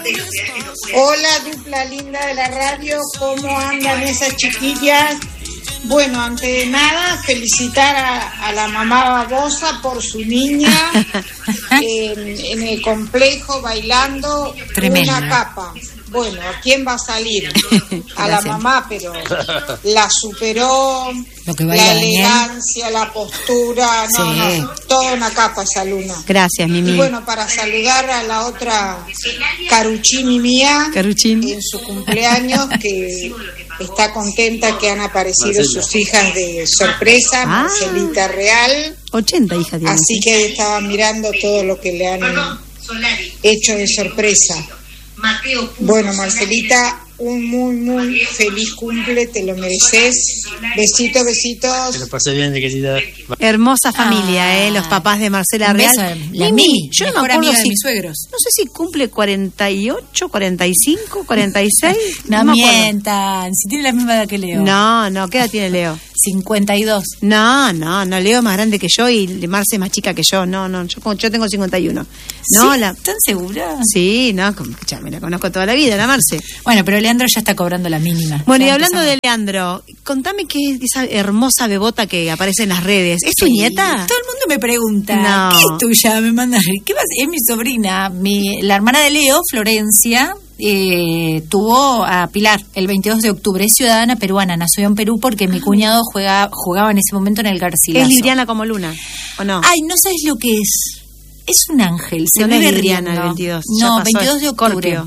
Hola, dupla linda de la radio, ¿cómo andan esas chiquillas? Bueno, antes de nada, felicitar a la mamá babosa por su niña en el complejo bailando. Tremenda. Una capa. Bueno, ¿a quién va a salir? A la mamá, pero la superó, la elegancia, la postura, no, toda una capa esa Luna. Gracias, Mimi. Y bueno, para saludar a la otra Caruchini mía, en su cumpleaños, que está contenta que han aparecido sus hijas de sorpresa, Marcelita Real. 80 hijas tiene. Así que estaba mirando todo lo que le han hecho de sorpresa. Bueno, Marcelita, un muy feliz cumple, te lo mereces. Besitos, besitos. Que lo pasé bien, querida. Hermosa familia, los papás de Marcela Real. Mimi, yo no me mejor acuerdo amiga de mis suegros. No sé si cumple 48, 45, 46. No mientan, si tiene la misma edad que Leo. No, ¿qué edad tiene Leo? 52. No, Leo es más grande que yo y Marce es más chica que yo. No, yo tengo 51. No, ¿Sí? ¿Están seguras? Sí, no, ya me la conozco toda la vida, la Marce. Bueno, pero Leandro ya está cobrando la mínima. Bueno, y hablando de Leandro, contame qué es esa hermosa bebota que aparece en las redes. ¿Es tu nieta? Todo el mundo me pregunta, ¿qué es tuya? Me manda, ¿qué pasa? Es mi sobrina, la hermana de Leo, Florencia. Tuvo a Pilar el 22 de octubre. Es ciudadana peruana, nació en Perú porque mi cuñado jugaba en ese momento en el Garcilaso. ¿Es libriana como Luna o no? Ay, no sabes lo que es. Es un ángel. Se no vive es libriana el 22. No, 22 de octubre.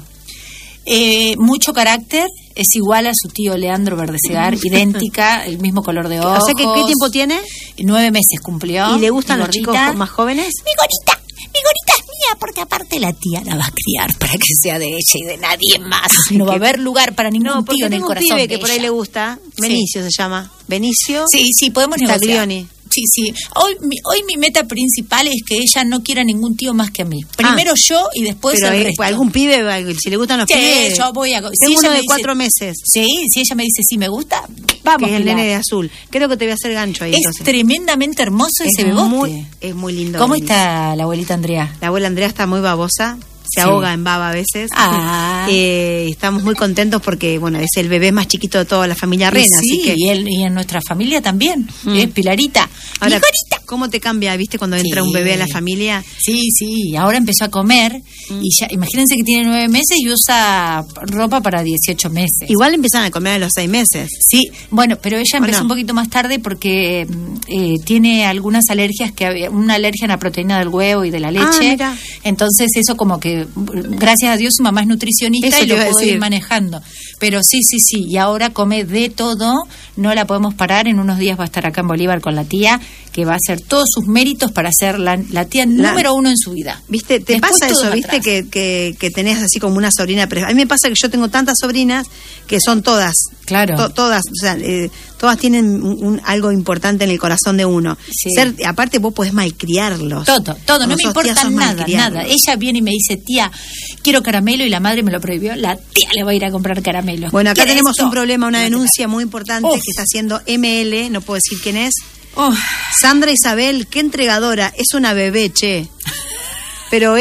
Mucho carácter. Es igual a su tío Leandro Verdesegar, idéntica, el mismo color de ojos. O sea, ¿qué tiempo tiene? 9 meses cumplió. ¿Y le gustan los chicos más jóvenes? Mi gorita es mía, porque aparte la tía la va a criar para que sea de ella y de nadie más. No va a haber lugar para ningún tío en el corazón un pibe que por ahí le gusta. Benicio se llama. Benicio. Sí, podemos negociar. Taglioni. Sí. Hoy mi meta principal es que ella no quiera ningún tío más que a mí. Primero yo y después pero el resto. ¿Algún pibe, si le gustan los pibes? Yo voy a... Tengo uno de 4 meses. Sí, si ella me dice sí me gusta, vamos. Que es el nene de azul. Creo que te voy a hacer gancho ahí. Es tremendamente hermoso ese bebote. Es muy lindo. ¿Cómo está la abuelita Andrea? La abuela Andrea está muy babosa. Se ahoga en baba a veces. Estamos muy contentos porque, bueno, es el bebé más chiquito de toda la familia Rena. Sí, así que... y en nuestra familia también. Es Pilarita. Ahora, ¿cómo te cambia, viste, cuando entra un bebé a la familia? Sí. Ahora empezó a comer y ya, imagínense que tiene 9 meses y usa ropa para 18 meses. Igual empiezan a comer a los 6 meses. Sí, bueno, pero ella empezó un poquito más tarde porque tiene algunas alergias, una alergia a la proteína del huevo y de la leche. Entonces eso como que, gracias a Dios, su mamá es nutricionista y lo puedo ir manejando. Pero sí, y ahora come de todo, no la podemos parar. En unos días va a estar acá en Bolívar con la tía, que va a hacer todos sus méritos para ser la tía número 1 en su vida. ¿Viste? ¿Te pasa eso? ¿Viste que tenés así como una sobrina? A mí me pasa que yo tengo tantas sobrinas que son todas. Claro. Todas, o sea, todas tienen algo importante en el corazón de uno. Sí. Aparte vos podés malcriarlos. Todo, no me importa nada. Ella viene y me dice, tía, quiero caramelo, y la madre me lo prohibió, la tía le va a ir a comprar caramelo. Bueno, acá tenemos un problema, una denuncia muy importante que está haciendo ML, no puedo decir quién es. Sandra Isabel, qué entregadora, es una bebé, che. Pero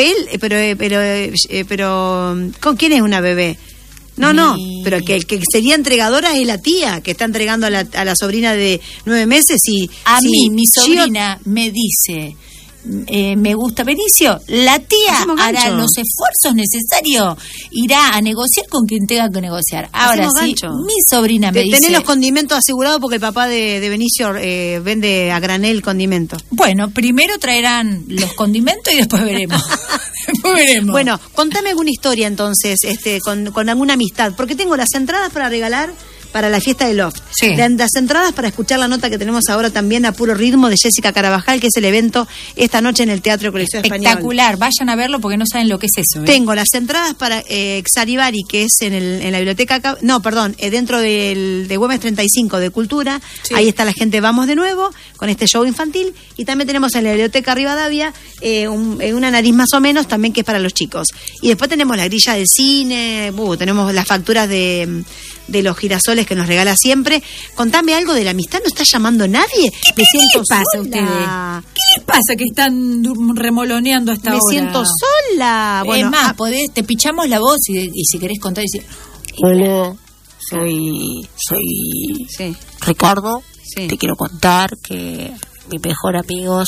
¿con quién es una bebé? No, pero el que sería entregadora es la tía, que está entregando a la sobrina de 9 meses y... mí, mi sobrina me dice... me gusta Benicio, la tía hará los esfuerzos necesarios, irá a negociar con quien tenga que negociar. Ahora sí, mi sobrina me dice... Tenés los condimentos asegurados porque el papá de Benicio vende a granel condimentos. Bueno, primero traerán los condimentos y después veremos. Bueno, contame alguna historia entonces, con alguna amistad, porque tengo las entradas para regalar para la fiesta de Loft. Sí. Las entradas para escuchar la nota que tenemos ahora también a puro ritmo de Jessica Carabajal, que es el evento esta noche en el Teatro de Colegio Español. Espectacular, vayan a verlo porque no saben lo que es eso. Tengo las entradas para Xaribari, que es en la biblioteca, dentro de Güemes 35 de Cultura. Sí. Ahí está la gente, vamos de nuevo, con este show infantil. Y también tenemos en la biblioteca Rivadavia una nariz más o menos, también que es para los chicos. Y después tenemos la grilla del cine, tenemos las facturas de los girasoles que nos regala siempre. Contame algo de la amistad, ¿no está llamando nadie? ¿Qué le pasa a ustedes? ¿Qué ¿Qué pasa que están remoloneando hasta ahora? Me siento sola. Bueno, es más, te pichamos la voz y si querés contar y decir... Hola, soy sí. Ricardo. Sí. Te quiero contar que mi mejor amigo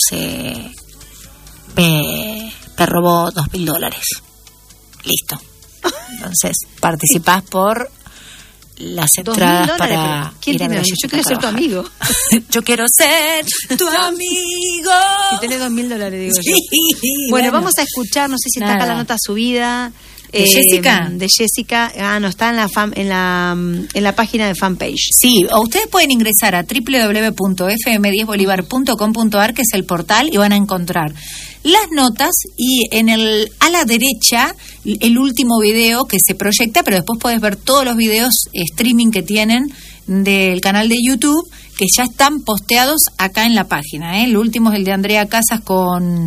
me robó $2.000. Listo. Entonces, participás por las entradas para ¿quién ir a ver a Yo Jessica quiero ser tu Carvajal. amigo. Yo quiero ser tu amigo. Si tenés $2.000, digo sí, yo. Bueno, vamos a escuchar, no sé si está acá la nota subida. ¿De Jessica? De Jessica. No, está en la página de fanpage. Sí, o ustedes pueden ingresar a www.fm10bolivar.com.ar, que es el portal, y van a encontrar las notas y a la derecha el último video que se proyecta, pero después puedes ver todos los videos streaming que tienen del canal de YouTube, que ya están posteados acá en la página. El último es el de Andrea Casas con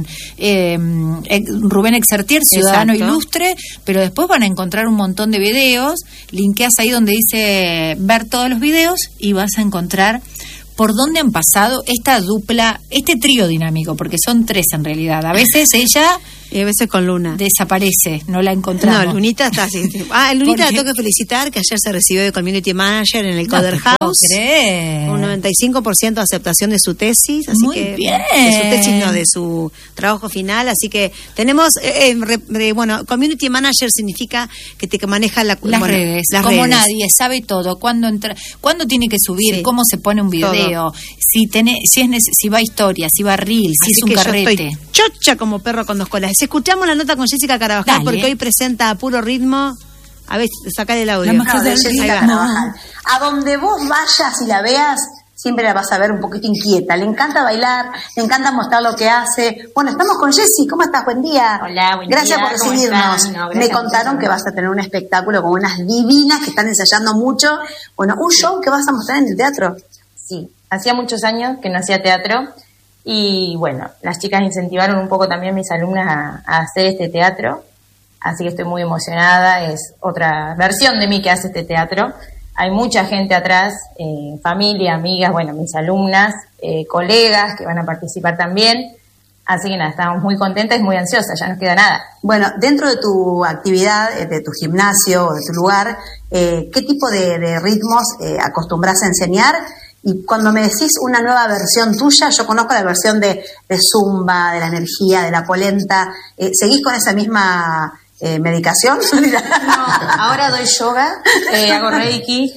Rubén Exertier, Ciudadano Ilustre, pero después van a encontrar un montón de videos. Linkeas ahí donde dice ver todos los videos y vas a encontrar por dónde han pasado esta dupla, este trío dinámico, porque son 3 en realidad. A veces ella... Y a veces con Luna. Desaparece, no la encontramos. No, Lunita está así. Lunita la tengo que felicitar, que ayer se recibió de Community Manager en el Coder House. Un 95% de aceptación de su tesis. Así muy que, bien. De su tesis, no, de su trabajo final. Así que tenemos, Community Manager significa que te maneja las redes. Como redes. Nadie, sabe todo. Cuándo tiene que subir, cómo se pone un video, si va historia, si va reel, si es un carrete. Yo estoy chocha como perro con 2 colas. Escuchamos la nota con Jessica Carvajal, porque hoy presenta a Puro Ritmo. A ver, sacale el audio. De Jessica Carvajal. A donde vos vayas y la veas, siempre la vas a ver un poquito inquieta. Le encanta bailar, le encanta mostrar lo que hace. Bueno, estamos con Jessy. ¿Cómo estás? Buen día. Hola, buen gracias día. Por recibirnos. Me contaron que vas a tener un espectáculo con unas divinas que están ensayando mucho. Bueno, un show que vas a mostrar en el teatro. Sí, hacía muchos años que no hacía teatro. Y bueno, las chicas incentivaron un poco también mis alumnas a hacer este teatro, así que estoy muy emocionada. Es otra versión de mí que hace este teatro. Hay mucha gente atrás, familia, amigas, bueno, mis alumnas, colegas que van a participar también. Así que nada, estamos muy contentas y muy ansiosas, ya no queda nada. Bueno, dentro de tu actividad, de tu gimnasio, de tu lugar, ¿qué tipo de ritmos acostumbras a enseñar? Y cuando me decís una nueva versión tuya, yo conozco la versión de Zumba, de la energía, de la polenta. ¿Seguís con esa misma medicación? No, ahora doy yoga, hago reiki.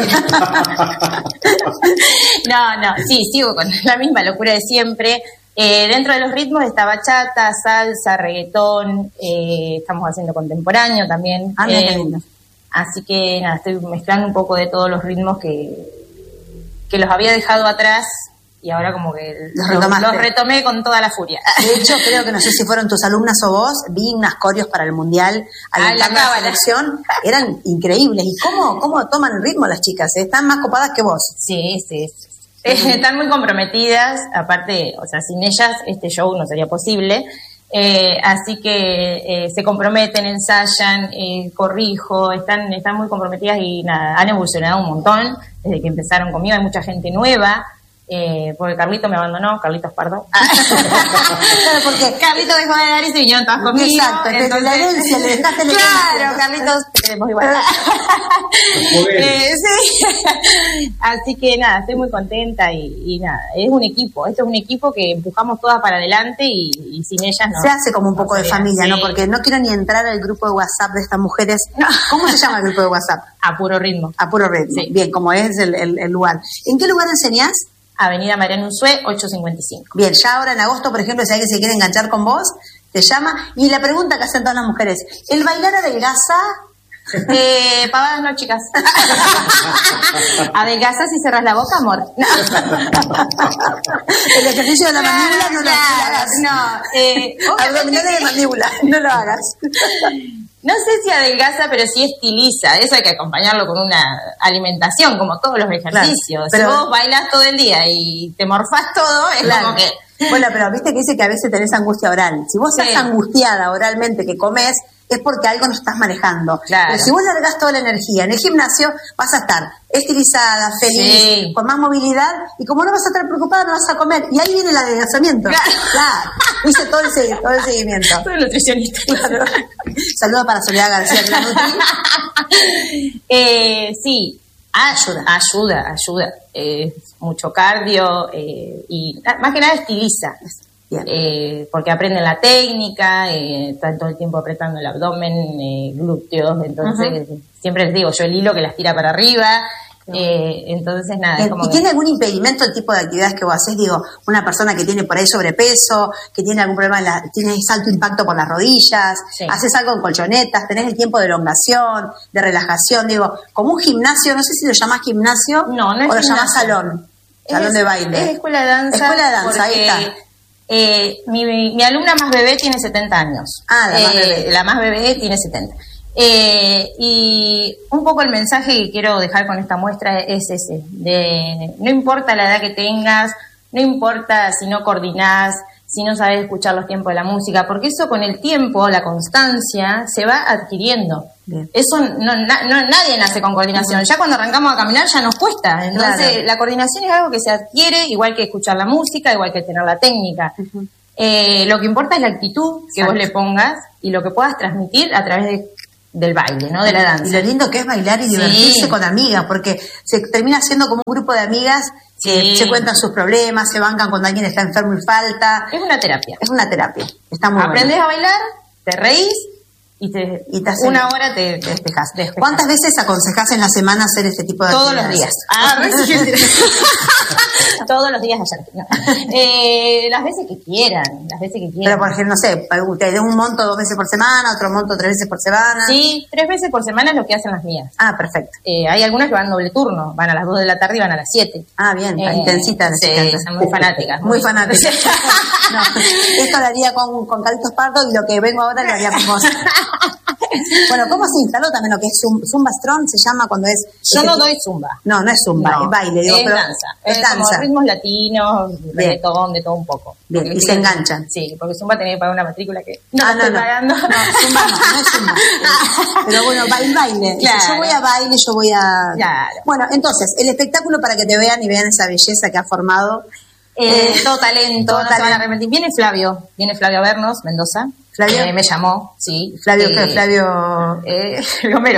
No, sí, sigo con la misma locura de siempre. Dentro de los ritmos está bachata, salsa, reggaetón, estamos haciendo contemporáneo también. Así que nada, estoy mezclando un poco de todos los ritmos que los había dejado atrás y ahora como que los retomé con toda la furia. De hecho, creo que no sé si fueron tus alumnas o vos, vi unas coreos para el Mundial en la selección, eran increíbles. ¿Y cómo toman el ritmo las chicas? Están más copadas que vos. Sí. Están muy comprometidas, aparte, o sea, sin ellas este show no sería posible. Así que se comprometen, ensayan, corrijo, están muy comprometidas y nada, han evolucionado un montón desde que empezaron conmigo. Hay mucha gente nueva, porque Carlito me abandonó, Carlitos Pardo. Porque Carlito dejó de dar y se vinieron todas conmigo. Exacto, entonces, la herencia le dejaste el claro, Carlitos, tenemos igual. Sí. Así que nada, estoy muy contenta y nada, es un equipo, esto es un equipo que empujamos todas para adelante y sin ellas no. Se hace como un poco de familia, sí. ¿No? Porque no quiero ni entrar al grupo de WhatsApp de estas mujeres. No. ¿Cómo se llama el grupo de WhatsApp? A Puro Ritmo. A Puro Ritmo, sí. Bien, como es el lugar. ¿En qué lugar enseñás? Avenida Mariano Unzué, 855. Bien, ya ahora en agosto, por ejemplo, si alguien se quiere enganchar con vos, te llama. Y la pregunta que hacen todas las mujeres, ¿el bailar adelgaza? Pavadas no, chicas. Adelgazas y cerras la boca, amor. No. El ejercicio de la mandíbula no lo hagas. No, abdominales de mandíbula, no lo hagas. No sé si adelgaza, pero sí estiliza. Eso hay que acompañarlo con una alimentación, como todos los ejercicios. Claro, pero si vos bailas todo el día y te morfás todo, es claro. Como que... Bueno, pero viste que dice que a veces tenés angustia oral. Si vos estás angustiada oralmente que comes, es porque algo no estás manejando. Claro. Pero si vos largás toda la energía en el gimnasio, vas a estar estilizada, feliz, con más movilidad, y como no vas a estar preocupada, no vas a comer. Y ahí viene el adelgazamiento. Claro. Hice todo el seguimiento. Todo el nutricionista. Claro. Saludos para Soledad García, que la nutri. Sí. Ayuda. Mucho cardio y más que nada estiliza. Porque aprenden la técnica, están todo el tiempo apretando el abdomen, glúteos, entonces siempre les digo, yo el hilo que las tira para arriba. Entonces nada, es como ¿Y tiene algún impedimento el tipo de actividades que vos haces? Digo, una persona que tiene por ahí sobrepeso, que tiene algún problema, tienes alto impacto por las rodillas, haces algo en colchonetas, tenés el tiempo de elongación, de relajación, digo, como un gimnasio, no sé si lo llamás gimnasio o lo llamás salón de baile. Es escuela de danza. Escuela de danza, ahí está. Mi alumna más bebé tiene 70 años. La más bebé tiene 70. Y un poco el mensaje que quiero dejar con esta muestra es ese, de no importa la edad que tengas, no importa si no coordinás, si no sabes escuchar los tiempos de la música, porque eso con el tiempo, la constancia, se va adquiriendo. Bien. Eso nadie nace con coordinación. Ya cuando arrancamos a caminar ya nos cuesta. Entonces la coordinación es algo que se adquiere, igual que escuchar la música, igual que tener la técnica. Lo que importa es la actitud que vos le pongas y lo que puedas transmitir a través del baile, ¿no? De la danza. Y lo lindo que es bailar y divertirse con amigas, porque se termina siendo como un grupo de amigas que se cuentan sus problemas, se bancan cuando alguien está enfermo y falta. Es una terapia. Está muy Aprendés a bailar, te reís y una hora te despejas. ¿Cuántas veces aconsejás en la semana hacer este tipo de actividades? Todos los días. Todos los días ayer. No. Las veces que quieran. Pero por ejemplo, no sé, te den un monto 2 veces por semana, otro monto 3 veces por semana. Sí, 3 veces por semana es lo que hacen las mías. Perfecto. Hay algunas que van doble turno, van a las 2 de la tarde y van a las 7. Bien, intensitas. Sí, son muy fanáticas. Muy fanáticas. No, esto lo haría con Carlitos Pardo y lo que vengo ahora lo haría con vos. Bueno, ¿cómo se instaló también lo que es Zumba Strong? Se llama cuando es... Yo no doy zumba. No es zumba, es baile. Digo, es danza. Es danza. Como ritmos latinos, reggaetón, de todo un poco. Bien, y se enganchan. Sí, porque zumba tenía que pagar una matrícula que no estoy pagando. No, zumba no es zumba. Pero bueno, baile. Claro. Yo voy a baile, Claro. Bueno, entonces, el espectáculo para que te vean y vean esa belleza que ha formado... todo talento, no se van a arrepentir. Viene Flavio a vernos, Mendoza. ¿Flavio? Me llamó, sí. ¿Flavio qué? Flavio... Gomero.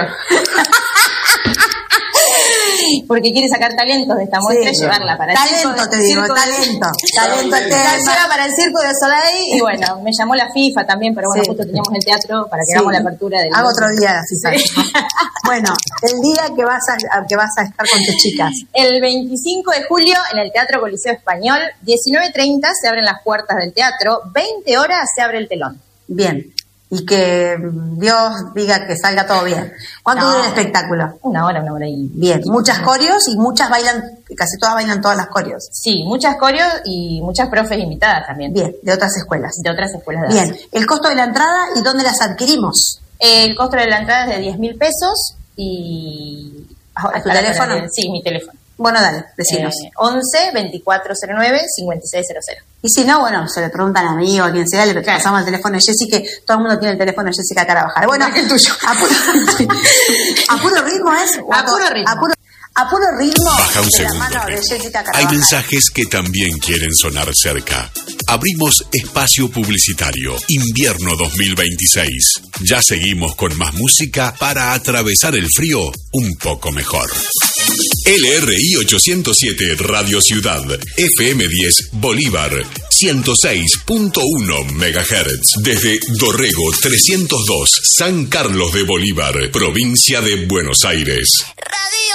Porque quiere sacar talentos de esta muestra y llevarla para talento, el circo. Te digo, talento. La lleva para el circo de Soleil y bueno, me llamó la FIFA también, pero bueno, justo teníamos el teatro para que hagamos la apertura del... Hago otro día, así sabes. Bueno, el día que vas a estar con tus chicas. El 25 de julio en el Teatro Coliseo Español, 19:30 se abren las puertas del teatro, 20 horas se abre el telón. Bien. Y que Dios diga que salga todo bien. ¿Cuánto dura el espectáculo? Una hora y... Bien, muchas coreos y muchas bailan, casi todas bailan todas las coreos. Sí, muchas coreos y muchas profes invitadas también. Bien, de otras escuelas. De otras escuelas de danza. Bien, el costo de la entrada y dónde las adquirimos. El costo de la entrada es de 10.000 pesos y... ¿A tu teléfono? Sí, mi teléfono. Bueno, dale, decinos. 11 2409 5600. Y si no, bueno, se le preguntan a mí o a quien sea, le pasamos el teléfono de Jessy, que todo el mundo tiene el teléfono de Jessica Carabajal. Bueno, el tuyo. ¿A puro ritmo es? A puro ritmo. A puro ritmo. Baja un segundo. Hay mensajes que también quieren sonar cerca. Abrimos espacio publicitario. Invierno 2026. Ya seguimos con más música para atravesar el frío un poco mejor. LRI 807 Radio Ciudad, FM 10 Bolívar, 106.1 MHz. Desde Dorrego 302, San Carlos de Bolívar, provincia de Buenos Aires.